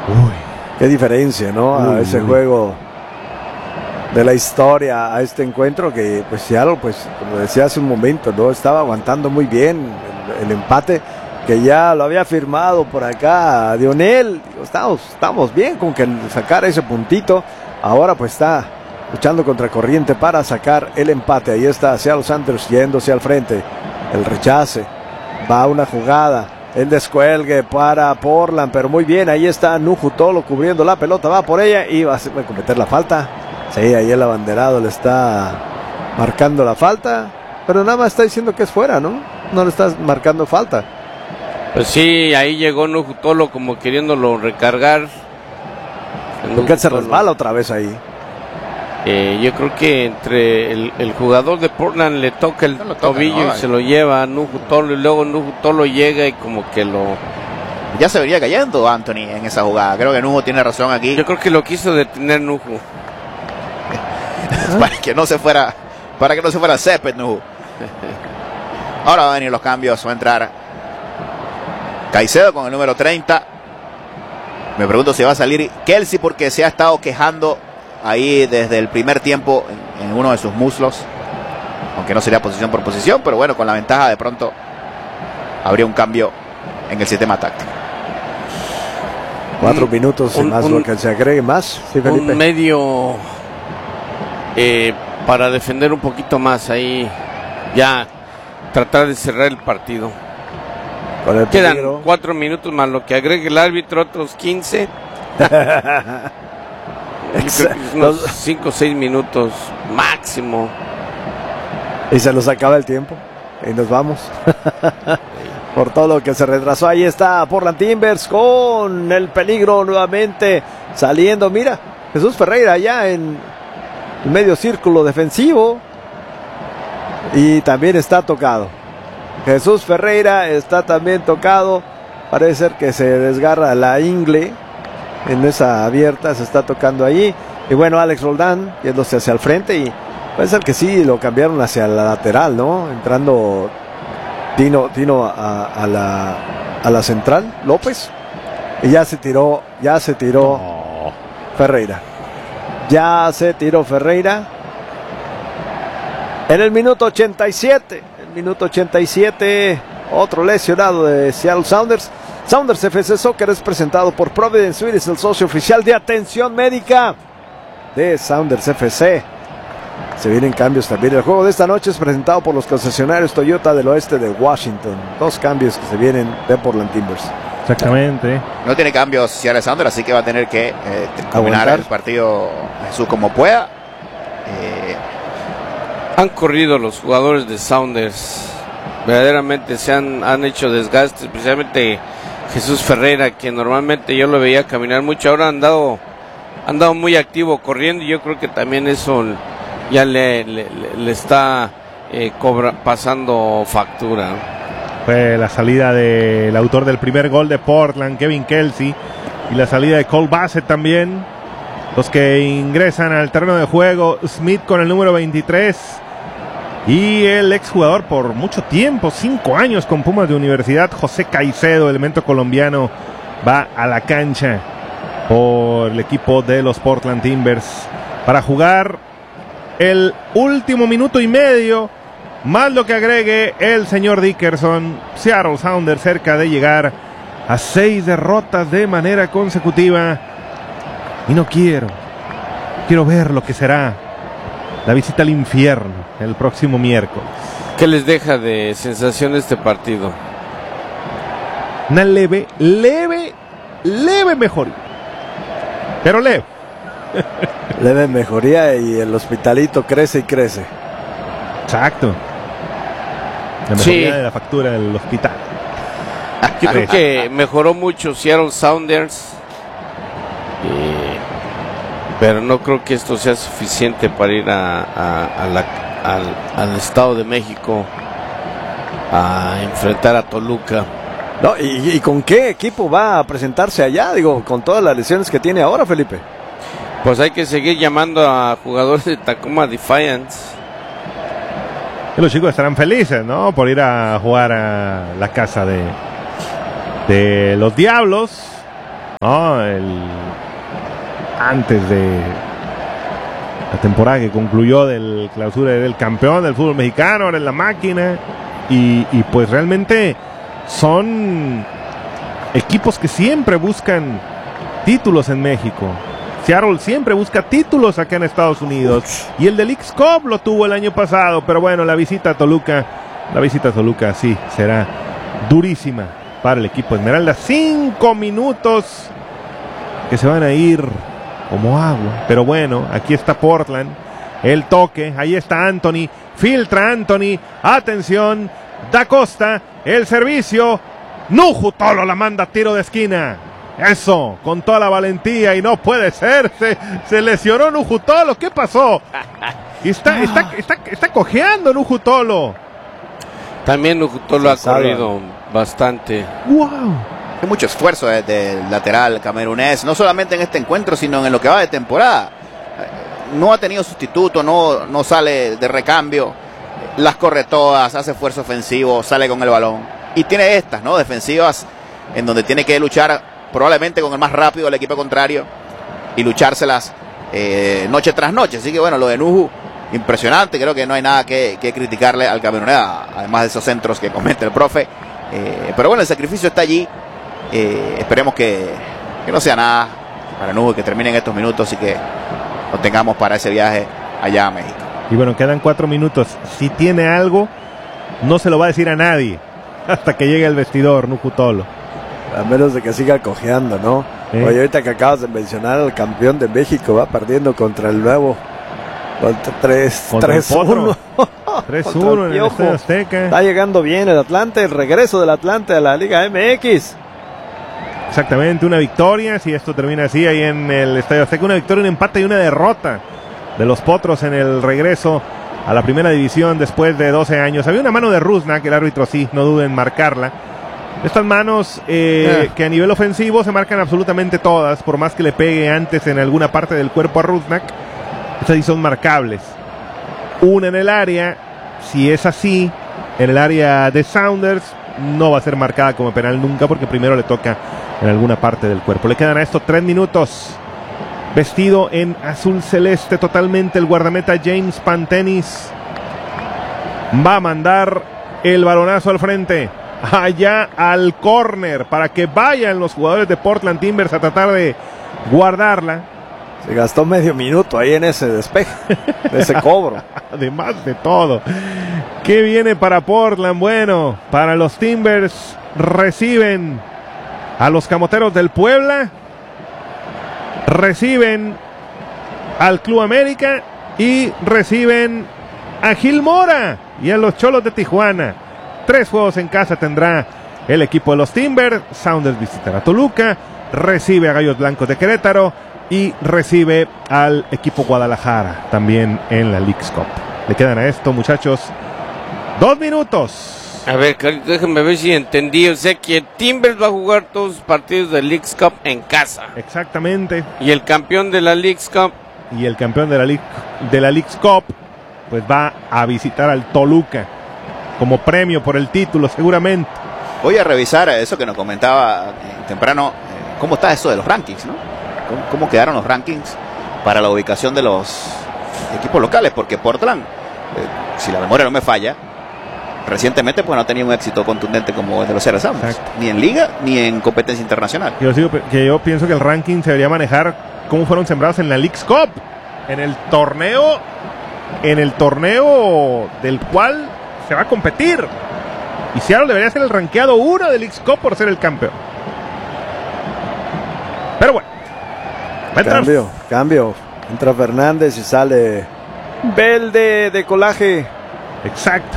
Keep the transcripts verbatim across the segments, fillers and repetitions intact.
Uy. Qué diferencia, ¿no? A uy, ese uy. juego de la historia, a este encuentro que, pues, Seattle, pues, como decía hace un momento, ¿no? Estaba aguantando muy bien el, el empate, que ya lo había firmado por acá Dionel. Estamos, estamos bien con que sacar ese puntito. Ahora, pues, está luchando contra corriente para sacar el empate. Ahí está Seattle Sanders yéndose al frente. El rechace. Va una jugada. El descuelgue para Portland, pero muy bien, ahí está Nuhu Tolo cubriendo la pelota, va por ella y va a cometer la falta. Sí, ahí el abanderado le está marcando la falta, pero nada más está diciendo que es fuera, ¿no? No le está marcando falta. Pues sí, ahí llegó Nuhu Tolo como queriéndolo recargar. Porque él se resbala otra vez ahí. Eh, yo creo que entre el, el jugador de Portland le toca el no toca, tobillo no, y se lo lleva a Nuhu Tolo, y luego Nuhu Tolo llega y como que lo... Ya se vería cayendo Anthony en esa jugada. Creo que Nuhu tiene razón aquí. Yo creo que lo quiso detener Nuhu. para que no se fuera, para que no se fuera Cepet Nuhu. Ahora van a venir los cambios. Va a entrar Caicedo con el número treinta. Me pregunto si va a salir Kelsey porque se ha estado quejando ahí desde el primer tiempo en, en uno de sus muslos, aunque no sería posición por posición, pero bueno, con la ventaja de pronto habría un cambio en el sistema táctico. Cuatro un, minutos un, más un, lo que se agregue más. Sí, un medio eh, para defender un poquito más ahí, ya tratar de cerrar el partido. El Quedan cuatro minutos más lo que agregue el árbitro, otros quince. Unos cinco o seis minutos máximo. Y se nos acaba el tiempo. Y nos vamos. Por todo lo que se retrasó. Ahí está Portland Timbers con el peligro nuevamente saliendo. Mira, Jesús Ferreira ya en el medio círculo defensivo. Y también está tocado. Jesús Ferreira está también tocado. Parece ser que se desgarra la ingle. En esa abierta se está tocando ahí. Y bueno, Alex Roldán yéndose hacia el frente. Y puede ser que sí lo cambiaron hacia la lateral, ¿no? Entrando Tino, Tino a, a, la, a la central, López. Y ya se tiró, ya se tiró no. Ferreira. Ya se tiró Ferreira. En el minuto ochenta y siete. El minuto ochenta y siete. Otro lesionado de Seattle Sounders. Sounders F C Soccer es presentado por Providence Suite, es el socio oficial de atención médica de Sounders F C. Se vienen cambios también. El juego de esta noche es presentado por los concesionarios Toyota del oeste de Washington. Dos cambios que se vienen de Portland Timbers. Exactamente. No tiene cambios Seattle Sounders, así que va a tener que eh, terminar el partido Jesús como pueda. Eh... Han corrido los jugadores de Sounders. Verdaderamente se han, han hecho desgastes, especialmente Jesús Ferreira, que normalmente yo lo veía caminar mucho, ahora han dado, han dado muy activo corriendo, y yo creo que también eso ya le, le, le está eh, cobra, pasando factura. Fue la salida del autor del primer gol de Portland, Kevin Kelsey, y la salida de Cole Bassett también. Los que ingresan al terreno de juego, Smith con el número veintitrés. Y el exjugador por mucho tiempo, cinco años con Pumas de Universidad, José Caicedo, elemento colombiano, va a la cancha por el equipo de los Portland Timbers para jugar el último minuto y medio, más lo que agregue el señor Dickerson. Seattle Sounders cerca de llegar a seis derrotas de manera consecutiva. Y no quiero, quiero ver lo que será la visita al infierno el próximo miércoles. ¿Qué les deja de sensación este partido? Una leve, leve, leve mejoría. Pero leve. Leve mejoría y el hospitalito crece y crece. Exacto. La mejoría sí. de la factura del hospital. Yo creo que mejoró mucho Seattle Sounders. Eh, pero no creo que esto sea suficiente para ir a, a, a la, al, al Estado de México a enfrentar a Toluca. No, y, y con qué equipo va a presentarse allá, digo, con todas las lesiones que tiene ahora, Felipe. Pues hay que seguir llamando a jugadores de Tacoma Defiance. Y los chicos estarán felices, ¿no? Por ir a jugar a la casa de, de los Diablos. No, el, antes de la temporada que concluyó del clausura, era el campeón del fútbol mexicano, ahora es la máquina. Y, y pues realmente son equipos que siempre buscan títulos en México. Seattle siempre busca títulos acá en Estados Unidos. Y el del X-Cup lo tuvo el año pasado. Pero bueno, la visita a Toluca, la visita a Toluca sí será durísima para el equipo Esmeralda. Cinco minutos que se van a ir como agua. Pero bueno, aquí está Portland. El toque, ahí está Anthony. Filtra Anthony. Atención, Da Costa. El servicio. Nuju Tolo la manda a tiro de esquina. Eso, con toda la valentía. Y no puede ser. Se, se lesionó Nuju Tolo. ¿Qué pasó? Está, está, está, está cojeando Nuju Tolo. También Nuju Tolo ha corrido bastante. ¡Wow! Hay mucho esfuerzo desde el lateral camerunés, no solamente en este encuentro, sino en lo que va de temporada. No ha tenido sustituto, no, no sale de recambio, las corre todas, hace esfuerzo ofensivo, sale con el balón. Y tiene estas, ¿no? Defensivas, en donde tiene que luchar probablemente con el más rápido del equipo contrario y luchárselas eh, noche tras noche. Así que bueno, lo de Nuju, impresionante. Creo que no hay nada que, que criticarle al camerunés, además de esos centros que comete el profe. Eh, pero bueno, el sacrificio está allí. Eh, esperemos que, que no sea nada para Nuju, que terminen estos minutos y que lo tengamos para ese viaje allá a México. Y bueno, quedan cuatro minutos. Si tiene algo, no se lo va a decir a nadie hasta que llegue al vestidor, Nuju Tolo. A menos de que siga cojeando, ¿no? ¿Eh? Oye, ahorita que acabas de mencionar al campeón de México, va perdiendo contra el nuevo. Contra tres uno. tres uno en el Estadio Azteca. Está llegando bien el Atlante, el regreso del Atlante a la Liga M X. Exactamente, una victoria, si esto termina así ahí en el Estadio Azteca, una victoria, un empate y una derrota de los Potros en el regreso a la primera división después de doce años. Había una mano de Rusnak, el árbitro sí, no dude en marcarla. Estas manos eh, eh. que a nivel ofensivo se marcan absolutamente todas, por más que le pegue antes en alguna parte del cuerpo a Rusnak, estas sí son marcables. Una en el área, si es así, en el área de Sounders, no va a ser marcada como penal nunca, porque primero le toca en alguna parte del cuerpo. Le quedan a esto tres minutos. Vestido en azul celeste totalmente el guardameta James Pantenis. Va a mandar el balonazo al frente, allá al córner, para que vayan los jugadores de Portland Timbers a tratar de guardarla. Se gastó medio minuto ahí en ese despeje, en ese cobro. Además de todo. ¿Qué viene para Portland? Bueno, para los Timbers reciben a los Camoteros del Puebla, reciben al Club América y reciben a Gil Mora y a los Cholos de Tijuana. Tres juegos en casa tendrá el equipo de los Timbers. Sounders visitará Toluca, recibe a Gallos Blancos de Querétaro y recibe al equipo Guadalajara también en la Leagues Cup. Le quedan a esto, muchachos, dos minutos. A ver, Carlitos, déjenme ver si entendí. O sea que Timbers va a jugar todos los partidos de Leagues Cup en casa. Exactamente. Y el campeón de la Leagues Cup. Y el campeón de la, League, de la Leagues Cup, pues va a visitar al Toluca como premio por el título, seguramente. Voy a revisar eso que nos comentaba temprano. ¿Cómo está eso de los rankings, no? ¿Cómo, cómo quedaron los rankings para la ubicación de los equipos locales? Porque Portland, eh, si la memoria no me falla, recientemente pues no ha tenido un éxito contundente como el de los Seattle Sounders, ni en liga ni en competencia internacional. Yo digo que yo pienso que el ranking se debería manejar cómo fueron sembrados en la Leagues Cup, en el torneo, en el torneo del cual se va a competir. Y Seattle debería ser el rankeado uno de Leagues Cup por ser el campeón. Pero bueno, cambio, cambio. Entra Fernández y sale Bell de, de Colaje. Exacto.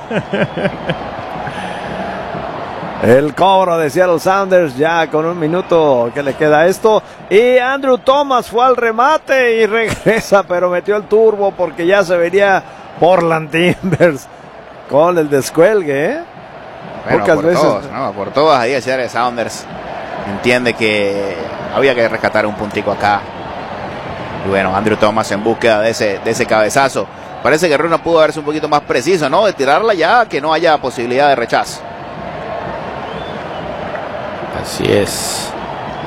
El cobro de Seattle Sounders ya con un minuto que le queda a esto. Y Andrew Thomas fue al remate y regresa, pero metió el turbo porque ya se vería Portland Timbers con el descuelgue, ¿eh? Bueno, Pocas por veces. Todos, ¿no? Por todas ahí el Seattle Sounders entiende que había que rescatar un puntico acá. Y bueno, Andrew Thomas en búsqueda de ese, de ese cabezazo. Parece que Runa pudo verse un poquito más preciso, ¿no? De tirarla ya, que no haya posibilidad de rechazo. Así es.